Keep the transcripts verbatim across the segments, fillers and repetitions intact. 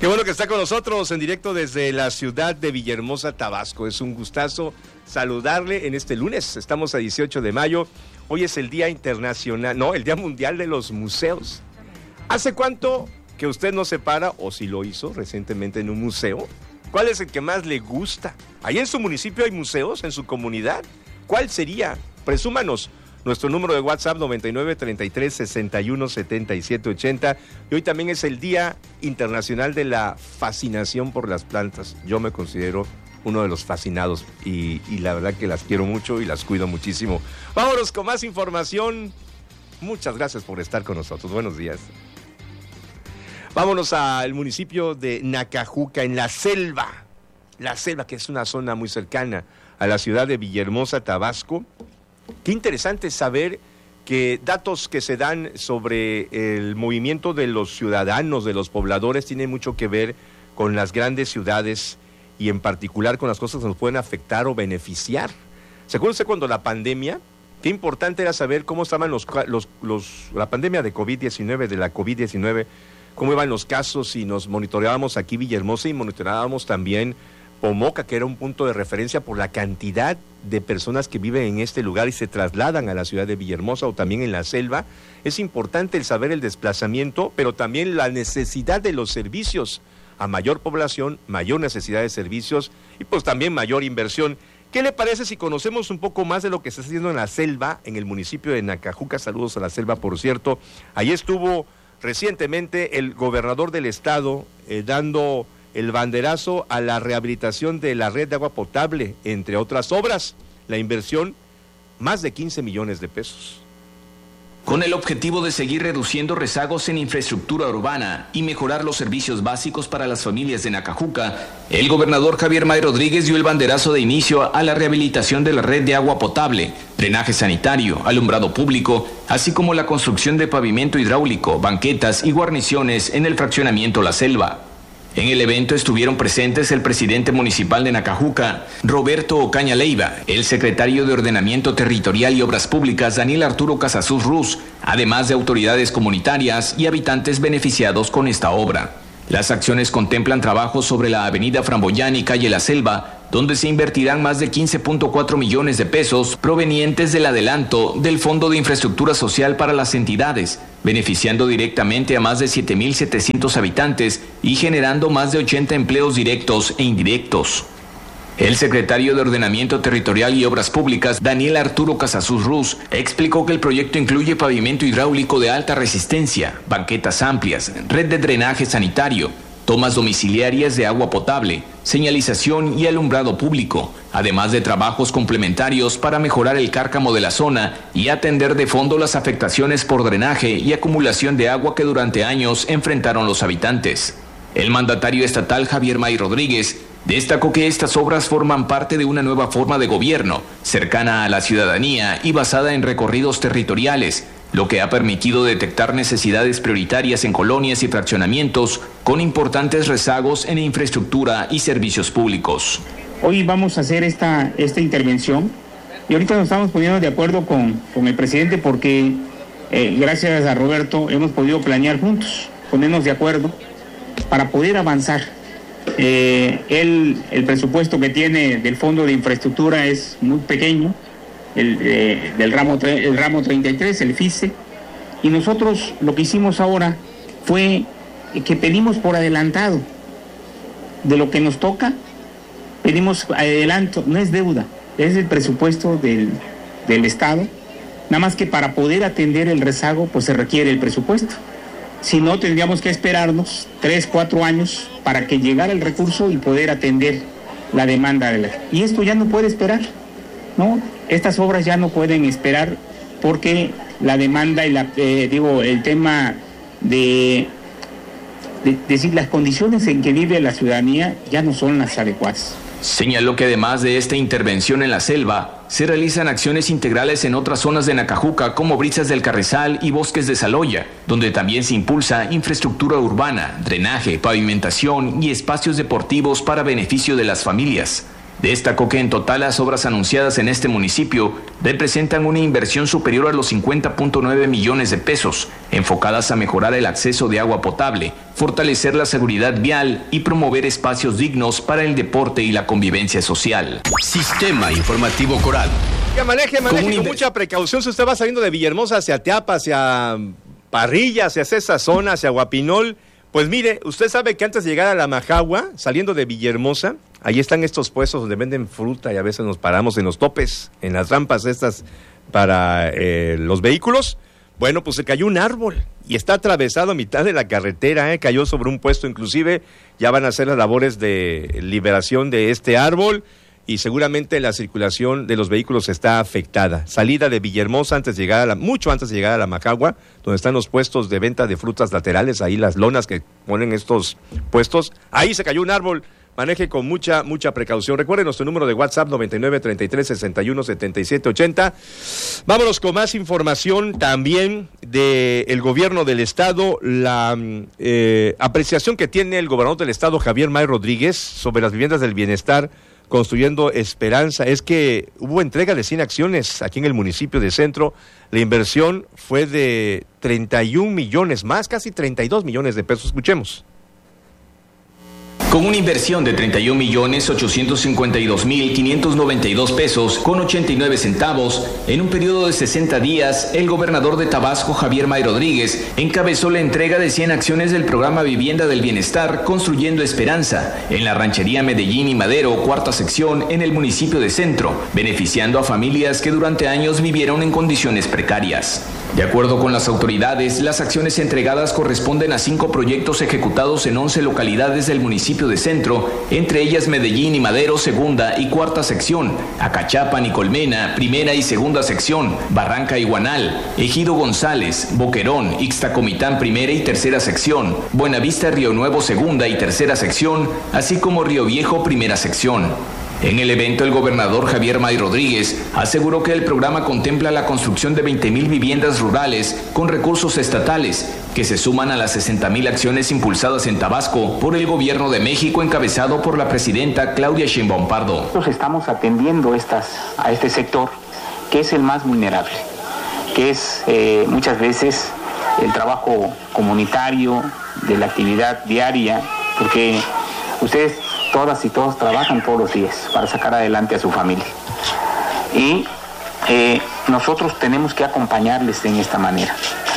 Qué bueno que está con nosotros en directo desde la ciudad de Villahermosa, Tabasco. Es un gustazo saludarle en este lunes. Estamos a dieciocho de mayo. Hoy es el Día Internacional, no, el Día Mundial de los Museos. ¿Hace cuánto que usted no se para, o si lo hizo recientemente en un museo? ¿Cuál es el que más le gusta? ¿Ahí en su municipio hay museos, en su comunidad? ¿Cuál sería? Presúmanos. Nuestro número de WhatsApp noventa y nueve, treinta y tres, sesenta y uno, setenta y siete, ochenta. Y hoy también es el Día Internacional de la Fascinación por las Plantas. Yo me considero uno de los fascinados y, y la verdad que las quiero mucho y las cuido muchísimo. Vámonos con más información. Muchas gracias por estar con nosotros. Buenos días. Vámonos al municipio de Nacajuca, en la selva. La selva, que es una zona muy cercana a la ciudad de Villahermosa, Tabasco. Qué interesante saber que datos que se dan sobre el movimiento de los ciudadanos, de los pobladores, tienen mucho que ver con las grandes ciudades y en particular con las cosas que nos pueden afectar o beneficiar. ¿Se acuerda usted cuando la pandemia? Qué importante era saber cómo estaban los, los, los la pandemia de COVID diecinueve, de la COVID diecinueve, cómo iban los casos, y nos monitoreábamos aquí Villahermosa y monitoreábamos también Pomoca, que era un punto de referencia por la cantidad de personas que viven en este lugar y se trasladan a la ciudad de Villahermosa o también en la selva. Es importante el saber el desplazamiento, pero también la necesidad de los servicios. A mayor población, mayor necesidad de servicios y pues también mayor inversión. ¿Qué le parece si conocemos un poco más de lo que se está haciendo en la selva, en el municipio de Nacajuca? Saludos a la selva, por cierto. Ahí estuvo recientemente el gobernador del estado eh, dando el banderazo a la rehabilitación de la red de agua potable, entre otras obras. La inversión, más de quince millones de pesos. Con el objetivo de seguir reduciendo rezagos en infraestructura urbana y mejorar los servicios básicos para las familias de Nacajuca, el gobernador Javier May Rodríguez dio el banderazo de inicio a la rehabilitación de la red de agua potable, drenaje sanitario, alumbrado público, así como la construcción de pavimento hidráulico, banquetas y guarniciones en el fraccionamiento La Selva. En el evento estuvieron presentes el presidente municipal de Nacajuca, Roberto Ocaña Leiva, el secretario de Ordenamiento Territorial y Obras Públicas, Daniel Arturo Casasus Ruz, además de autoridades comunitarias y habitantes beneficiados con esta obra. Las acciones contemplan trabajos sobre la avenida Framboyán y calle La Selva, donde se invertirán más de quince punto cuatro millones de pesos provenientes del adelanto del Fondo de Infraestructura Social para las entidades, beneficiando directamente a más de siete mil setecientos habitantes y generando más de ochenta empleos directos e indirectos. El secretario de Ordenamiento Territorial y Obras Públicas, Daniel Arturo Casasus Ruz, explicó que el proyecto incluye pavimento hidráulico de alta resistencia, banquetas amplias, red de drenaje sanitario, tomas domiciliarias de agua potable, señalización y alumbrado público, además de trabajos complementarios para mejorar el cárcamo de la zona y atender de fondo las afectaciones por drenaje y acumulación de agua que durante años enfrentaron los habitantes. El mandatario estatal Javier May Rodríguez destacó que estas obras forman parte de una nueva forma de gobierno, cercana a la ciudadanía y basada en recorridos territoriales, lo que ha permitido detectar necesidades prioritarias en colonias y fraccionamientos con importantes rezagos en infraestructura y servicios públicos. Hoy vamos a hacer esta, esta intervención y ahorita nos estamos poniendo de acuerdo con, con el presidente porque eh, gracias a Roberto hemos podido planear juntos, ponernos de acuerdo para poder avanzar. Eh, él, el presupuesto que tiene del Fondo de Infraestructura es muy pequeño, el, eh, del ramo, el ramo treinta y tres, el FICE, y nosotros lo que hicimos ahora fue que pedimos por adelantado de lo que nos toca, pedimos adelanto, no es deuda, es el presupuesto del, del Estado, nada más que para poder atender el rezago pues se requiere el presupuesto. Si no, tendríamos que esperarnos tres, cuatro años para que llegara el recurso y poder atender la demanda de la... Y esto ya no puede esperar, ¿no? Estas obras ya no pueden esperar porque la demanda y la, eh, digo, el tema de, de, de decir, las condiciones en que vive la ciudadanía ya no son las adecuadas. Señaló que además de esta intervención en la selva, se realizan acciones integrales en otras zonas de Nacajuca como Brisas del Carrizal y Bosques de Saloya, donde también se impulsa infraestructura urbana, drenaje, pavimentación y espacios deportivos para beneficio de las familias. Destacó que en total las obras anunciadas en este municipio representan una inversión superior a los cincuenta punto nueve millones de pesos, enfocadas a mejorar el acceso de agua potable, fortalecer la seguridad vial y promover espacios dignos para el deporte y la convivencia social. Sistema Informativo Coral. Que maneje, maneje con, con mucha precaución si usted va saliendo de Villahermosa hacia Teapa, hacia Parrilla, hacia esa zona, hacia Guapinol. Pues mire, usted sabe que antes de llegar a la Majagua, saliendo de Villahermosa, ahí están estos puestos donde venden fruta y a veces nos paramos en los topes, en las rampas estas para eh, los vehículos. Bueno, pues se cayó un árbol y está atravesado a mitad de la carretera, ¿eh? Cayó sobre un puesto, inclusive ya van a hacer las labores de liberación de este árbol y seguramente la circulación de los vehículos está afectada. Salida de Villahermosa antes de llegar a la, mucho antes de llegar a la Majagua, donde están los puestos de venta de frutas laterales, ahí las lonas que ponen estos puestos, ahí se cayó un árbol. Maneje con mucha, mucha precaución. Recuerden nuestro número de WhatsApp noventa y nueve, treinta y tres, sesenta y uno, setenta y siete, ochenta. Vámonos con más información también del gobierno del estado, la eh, apreciación que tiene el gobernador del estado, Javier May Rodríguez, sobre las viviendas del bienestar, Construyendo Esperanza, es que hubo entrega de cien acciones aquí en el municipio de Centro. La inversión fue de treinta y un millones más, casi treinta y dos millones de pesos. Escuchemos. Con una inversión de treinta y un millones ochocientos cincuenta y dos mil quinientos noventa y dos pesos con ochenta y nueve centavos, en un periodo de sesenta días, el gobernador de Tabasco, Javier May Rodríguez, encabezó la entrega de cien acciones del programa Vivienda del Bienestar Construyendo Esperanza, en la ranchería Medellín y Madero, cuarta sección, en el municipio de Centro, beneficiando a familias que durante años vivieron en condiciones precarias. De acuerdo con las autoridades, las acciones entregadas corresponden a cinco proyectos ejecutados en once localidades del municipio de Centro, entre ellas Medellín y Madero, segunda y cuarta sección, Acachapan y Colmena, primera y segunda sección, Barranca y Guanal, Ejido González, Boquerón, Ixtacomitán, primera y tercera sección, Buenavista, Río Nuevo, segunda y tercera sección, así como Río Viejo, primera sección. En el evento, el gobernador Javier May Rodríguez aseguró que el programa contempla la construcción de veinte mil viviendas rurales con recursos estatales, que se suman a las sesenta mil acciones impulsadas en Tabasco por el gobierno de México, encabezado por la presidenta Claudia Sheinbaum Pardo. Nosotros estamos atendiendo estas, a este sector, que es el más vulnerable, que es eh, muchas veces el trabajo comunitario, de la actividad diaria, porque ustedes todas y todos trabajan todos los días para sacar adelante a su familia. Y eh, nosotros tenemos que acompañarles en esta manera.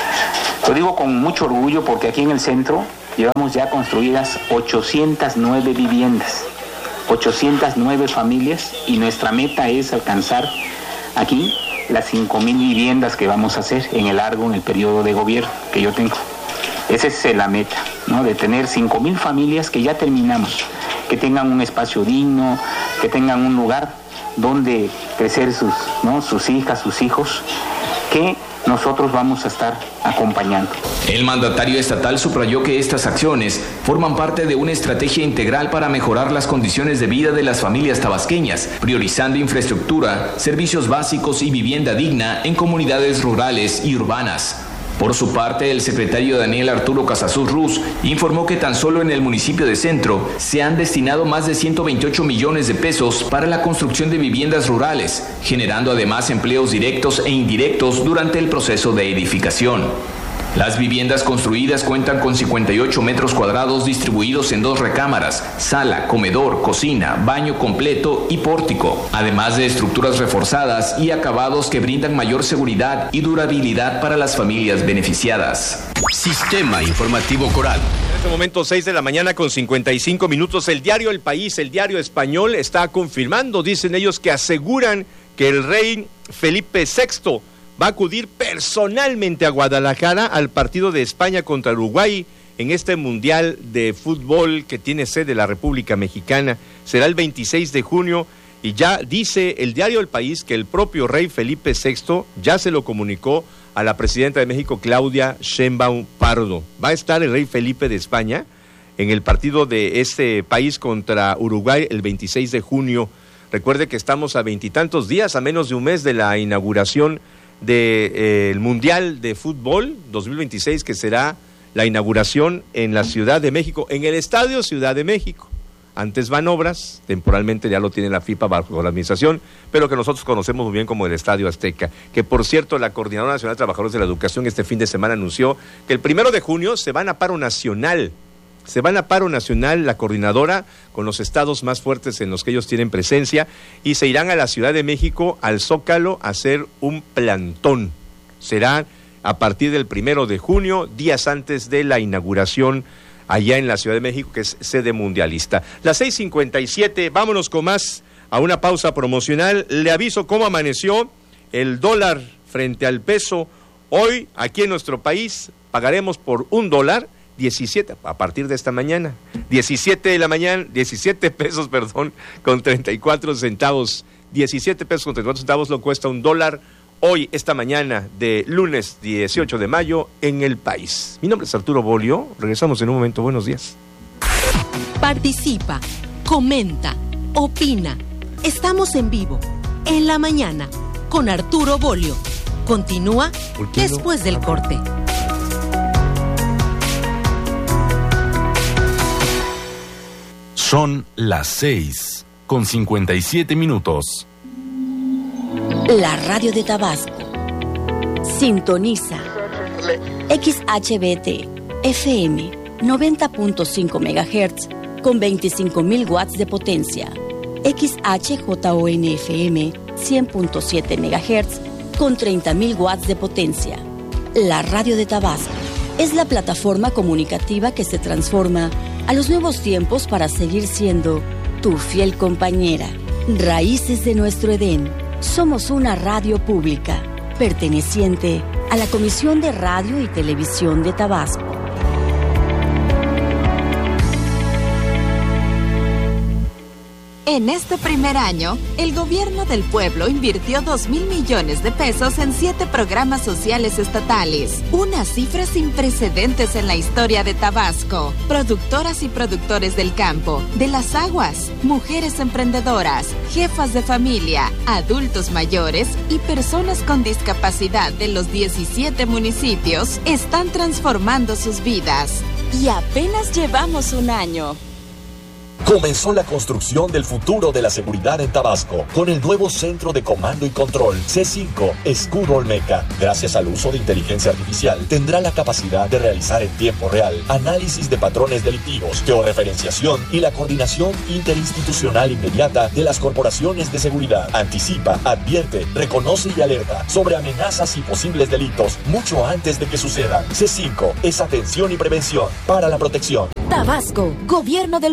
Lo digo con mucho orgullo porque aquí en el centro llevamos ya construidas ochocientas nueve viviendas, ochocientas nueve familias, y nuestra meta es alcanzar aquí las cinco mil viviendas que vamos a hacer en el largo, en el periodo de gobierno que yo tengo. Esa es la meta, ¿no? De tener cinco mil familias que ya terminamos, que tengan un espacio digno, que tengan un lugar donde crecer sus, ¿no? sus hijas, sus hijos, que nosotros vamos a estar acompañando. El mandatario estatal subrayó que estas acciones forman parte de una estrategia integral para mejorar las condiciones de vida de las familias tabasqueñas, priorizando infraestructura, servicios básicos y vivienda digna en comunidades rurales y urbanas. Por su parte, el secretario Daniel Arturo Casasus Ruz informó que tan solo en el municipio de Centro se han destinado más de ciento veintiocho millones de pesos para la construcción de viviendas rurales, generando además empleos directos e indirectos durante el proceso de edificación. Las viviendas construidas cuentan con cincuenta y ocho metros cuadrados distribuidos en dos recámaras, sala, comedor, cocina, baño completo y pórtico, además de estructuras reforzadas y acabados que brindan mayor seguridad y durabilidad para las familias beneficiadas. Sistema Informativo Coral. En este momento, seis de la mañana con cincuenta y cinco minutos, el diario El País, el diario español, está confirmando, dicen ellos, que aseguran que el rey Felipe sexto va a acudir personalmente a Guadalajara al partido de España contra Uruguay en este Mundial de Fútbol que tiene sede la República Mexicana. Será el veintiséis de junio y ya dice el diario El País que el propio rey Felipe sexto ya se lo comunicó a la presidenta de México, Claudia Sheinbaum Pardo. Va a estar el rey Felipe de España en el partido de este país contra Uruguay el veintiséis de junio. Recuerde que estamos a veintitantos días, a menos de un mes de la inauguración del de, eh, Mundial de Fútbol dos mil veintiséis, que será la inauguración en la Ciudad de México, en el Estadio Ciudad de México. Antes van obras, temporalmente ya lo tiene la FIFA bajo la administración, pero que nosotros conocemos muy bien como el Estadio Azteca. Que por cierto, la Coordinadora Nacional de Trabajadores de la Educación este fin de semana anunció que el primero de junio se van a paro nacional. Se van a paro nacional la coordinadora con los estados más fuertes en los que ellos tienen presencia y se irán a la Ciudad de México, al Zócalo, a hacer un plantón. Será a partir del primero de junio, días antes de la inauguración allá en la Ciudad de México, que es sede mundialista. Las seis cincuenta y siete, vámonos con más a una pausa promocional. Le aviso cómo amaneció el dólar frente al peso. Hoy, aquí en nuestro país, pagaremos por un dólar diecisiete, a partir de esta mañana, diecisiete de la mañana, diecisiete pesos, perdón, con treinta y cuatro centavos, diecisiete pesos con treinta y cuatro centavos lo cuesta un dólar hoy, esta mañana de lunes dieciocho de mayo en el país. Mi nombre es Arturo Bolio, regresamos en un momento, buenos días. Participa, comenta, opina, estamos en vivo, en la mañana, con Arturo Bolio. Continúa después del corte. Son las seis con cincuenta y siete minutos. La radio de Tabasco. Sintoniza X H B T F M noventa punto cinco megahertz con veinticinco mil watts de potencia. X H J O N F M cien punto siete megahertz con treinta mil watts de potencia. La radio de Tabasco es la plataforma comunicativa que se transforma a los nuevos tiempos para seguir siendo tu fiel compañera. Raíces de nuestro Edén. Somos una radio pública, perteneciente a la Comisión de Radio y Televisión de Tabasco. En este primer año, el gobierno del pueblo invirtió dos mil millones de pesos en siete programas sociales estatales, una cifra sin precedentes en la historia de Tabasco. Productoras y productores del campo, de las aguas, mujeres emprendedoras, jefas de familia, adultos mayores y personas con discapacidad de los diecisiete municipios están transformando sus vidas. Y apenas llevamos un año. Comenzó la construcción del futuro de la seguridad en Tabasco con el nuevo Centro de Comando y Control C cinco Escudo Olmeca. Gracias al uso de inteligencia artificial, tendrá la capacidad de realizar en tiempo real análisis de patrones delictivos, georreferenciación y la coordinación interinstitucional inmediata de las corporaciones de seguridad. Anticipa, advierte, reconoce y alerta sobre amenazas y posibles delitos mucho antes de que sucedan. C cinco es atención y prevención para la protección. Tabasco, Gobierno del